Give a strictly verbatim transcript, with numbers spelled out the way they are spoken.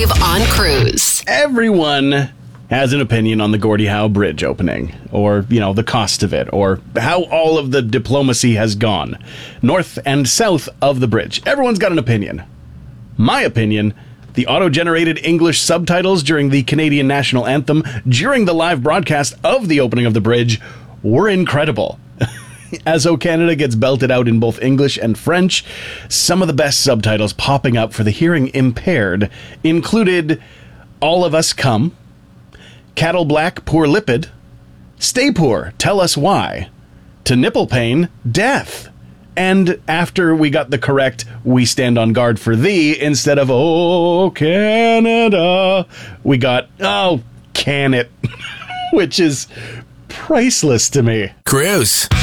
Dave on Cruise. Everyone has an opinion on the Gordie Howe Bridge opening, or, you know, the cost of it, or how all of the diplomacy has gone north and south of the bridge. Everyone's got an opinion. My opinion, the auto-generated English subtitles during the Canadian national anthem during the live broadcast of the opening of the bridge were incredible. As O Canada gets belted out in both English and French, some of the best subtitles popping up for the hearing impaired included All of Us Come, Cattle Black, Poor Lipid, Stay Poor, Tell Us Why, To Nipple Pain, Death, and after we got the correct We Stand on Guard for Thee instead of Oh Canada, we got Oh Can It, which is priceless to me. Cruise.